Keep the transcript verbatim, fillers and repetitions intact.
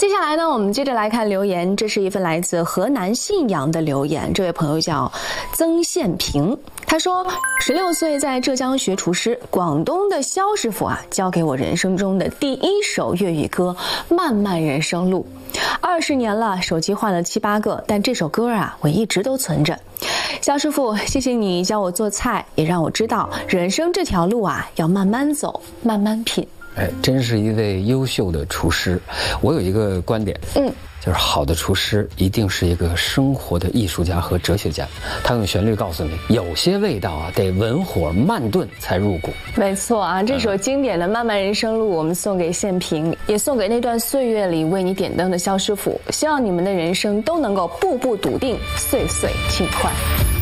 接下来呢，我们接着来看留言，这是一份来自河南信阳的留言。这位朋友叫曾宪平，他说：十六岁在浙江学厨师，广东的肖师傅啊，教给我人生中的第一首粤语歌《漫漫人生路》。二十年了，手机换了七八个，但这首歌啊，我一直都存着。肖师傅，谢谢你教我做菜，也让我知道人生这条路啊，要慢慢走，慢慢品。 哎，真是一位优秀的厨师。我有一个观点，嗯，就是好的厨师一定是一个生活的艺术家和哲学家。他用旋律告诉你，有些味道啊，得文火慢炖才入骨。 没错啊，这首经典的《漫漫人生路》，我们送给宪平，也送给那段岁月里为你点灯的肖师傅。希望你们的人生都能够步步笃定，岁岁轻快。